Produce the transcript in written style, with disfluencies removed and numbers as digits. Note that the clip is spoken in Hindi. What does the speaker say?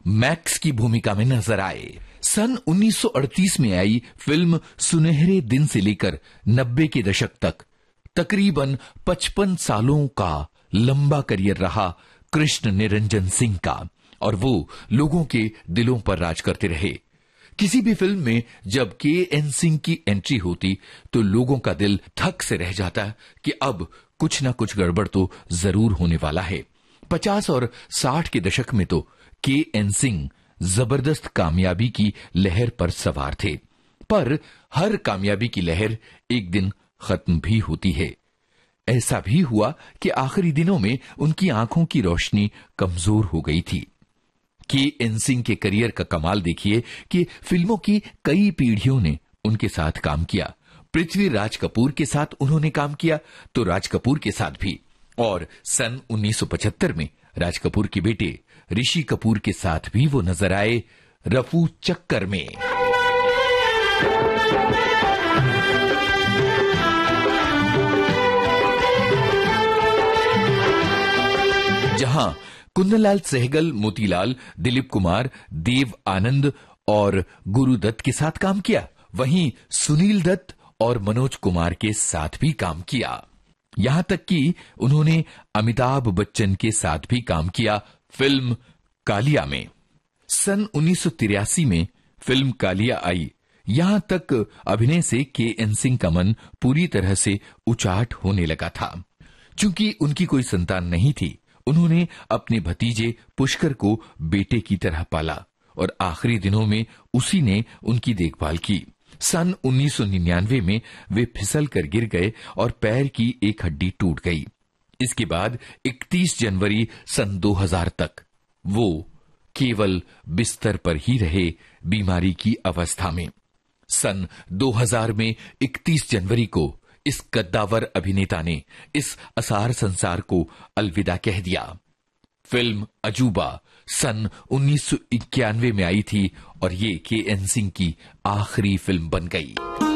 मैक्स की भूमिका में नजर आए। सन 1938 में आई फिल्म सुनहरे दिन से लेकर 90 के दशक तक तकरीबन 55 सालों का लंबा करियर रहा कृष्ण निरंजन सिंह का, और वो लोगों के दिलों पर राज करते रहे। किसी भी फिल्म में जब के.एन. सिंह की एंट्री होती तो लोगों का दिल धक से रह जाता कि अब कुछ ना कुछ गड़बड़ तो जरूर होने वाला है। 50 और 60 के दशक में तो के.एन. सिंह जबरदस्त कामयाबी की लहर पर सवार थे, पर हर कामयाबी की लहर एक दिन खत्म भी होती है। ऐसा भी हुआ कि आखिरी दिनों में उनकी आंखों की रोशनी कमजोर हो गई थी। के.एन. सिंह के करियर का कमाल देखिए कि फिल्मों की कई पीढ़ियों ने उनके साथ काम किया। पृथ्वीराज कपूर के साथ उन्होंने काम किया तो राज कपूर के साथ भी, और सन 1975 में राज कपूर के बेटे ऋषि कपूर के साथ भी वो नजर आए रफू चक्कर में। जहां कुन्नलाल सहगल, मोतीलाल, दिलीप कुमार, देव आनंद और गुरु दत्त के साथ काम किया, वहीं सुनील दत्त और मनोज कुमार के साथ भी काम किया। यहां तक कि उन्होंने अमिताभ बच्चन के साथ भी काम किया फिल्म कालिया में। सन 1983 में फिल्म कालिया आई। यहां तक अभिनय से के.एन. सिंह का मन पूरी तरह से उचाट होने लगा था। चूंकि उनकी कोई संतान नहीं थी, उन्होंने अपने भतीजे पुष्कर को बेटे की तरह पाला और आखिरी दिनों में उसी ने उनकी देखभाल की। सन 1999 में वे फिसल कर गिर गए और पैर की एक हड्डी टूट गई। इसके बाद 31 जनवरी सन 2000 तक वो केवल बिस्तर पर ही रहे, बीमारी की अवस्था में। सन 2000 में 31 जनवरी को इस कद्दावर अभिनेता ने इस असार संसार को अलविदा कह दिया। फिल्म अजूबा सन 1991 में आई थी और ये के.एन. सिंह की आखिरी फिल्म बन गई।